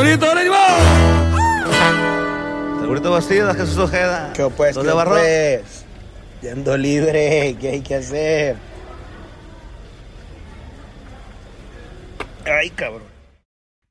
Segurito, ánimo. Segurito vacío, Jesús Ojeda. ¿Qué pues? ¿Dónde ¿Qué barró? pues? Yendo libre, ¿qué hay que hacer? Ay, cabrón.